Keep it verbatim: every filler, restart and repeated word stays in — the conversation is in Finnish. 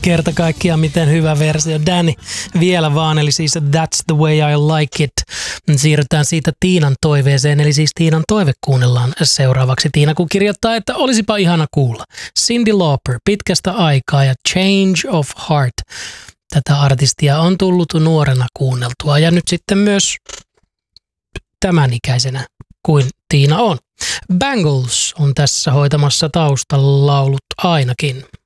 kerta kaikkiaan miten hyvä versio. Danny vielä vaan, eli siis That's the way I like it. Siirrytään siitä Tiinan toiveeseen, eli siis Tiinan toive kuunnellaan seuraavaksi. Tiina kun kirjoittaa, että olisipa ihana kuulla. Cyndi Lauper, pitkästä aikaa ja Change of Heart. Tätä artistia on tullut nuorena kuunneltua ja nyt sitten myös tämän ikäisenä kuin Tiina on. Bangles on tässä hoitamassa taustalaulut ainakin.